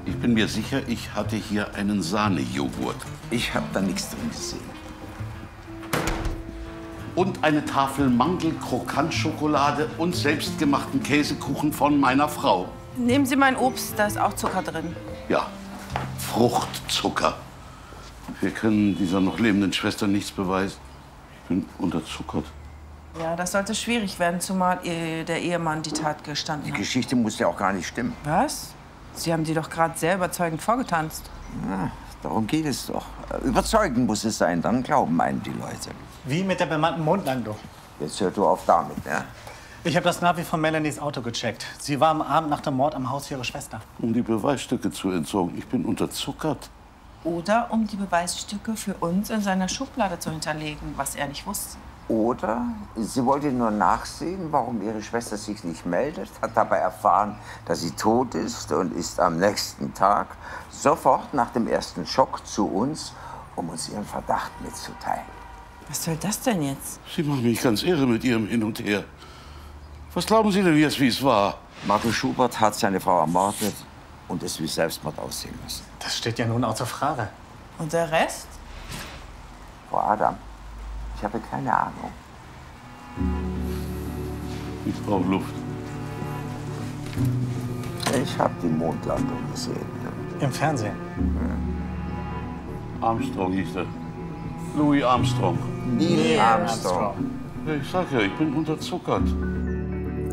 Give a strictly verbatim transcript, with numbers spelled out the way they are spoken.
Ich bin mir sicher, ich hatte hier einen Sahnejoghurt. Ich habe da nichts drin gesehen. Und eine Tafel Mandel-Krokant-Schokolade und selbstgemachten Käsekuchen von meiner Frau. Nehmen Sie mein Obst, da ist auch Zucker drin. Ja, Fruchtzucker. Wir können dieser noch lebenden Schwester nichts beweisen. Ich bin unterzuckert. Ja, das sollte schwierig werden, zumal ihr, der Ehemann die Tat gestanden Die hat. Geschichte muss ja auch gar nicht stimmen. Was? Sie haben die doch gerade sehr überzeugend vorgetanzt. Ja, darum geht es doch. Überzeugend muss es sein, dann glauben einem die Leute. Wie mit der bemannten Mondlandung. Jetzt hör du auf damit, ja? Ich habe das Navi von Melanies Auto gecheckt. Sie war am Abend nach dem Mord am Haus ihrer Schwester. Um die Beweisstücke zu entsorgen. Ich bin unterzuckert. Oder um die Beweisstücke für uns in seiner Schublade zu hinterlegen, was er nicht wusste. Oder sie wollte nur nachsehen, warum ihre Schwester sich nicht meldet, hat dabei erfahren, dass sie tot ist und ist am nächsten Tag sofort nach dem ersten Schock zu uns, um uns ihren Verdacht mitzuteilen. Was soll das denn jetzt? Sie machen mich ganz irre mit Ihrem Hin und Her. Was glauben Sie denn jetzt, wie es war? Marco Schubert hat seine Frau ermordet und es wie Selbstmord aussehen lassen. Das steht ja nun außer Frage. Und der Rest? Frau Adam, ich habe keine Ahnung. Ich brauche Luft. Ich habe die Mondlandung gesehen. Im Fernsehen. Armstrong hieß er. Louis Armstrong. Neil Armstrong. Ja, ich sag ja, ich bin unterzuckert.